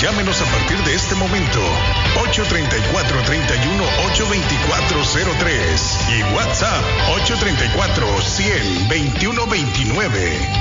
Llámenos a partir de este momento. 834-31-82403 y WhatsApp 834-100-2129.